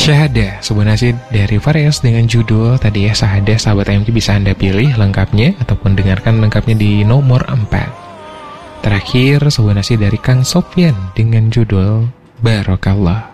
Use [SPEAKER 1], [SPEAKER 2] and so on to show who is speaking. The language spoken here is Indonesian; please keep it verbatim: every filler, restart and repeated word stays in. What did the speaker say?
[SPEAKER 1] Syahadah, sebuah nasihat dari Fares dengan judul tadi ya Syahadah, sahabat A M Q bisa Anda pilih lengkapnya ataupun dengarkan lengkapnya di nomor empat. Terakhir, sebuah nasihat dari Kang Sofyan dengan judul Barokallah.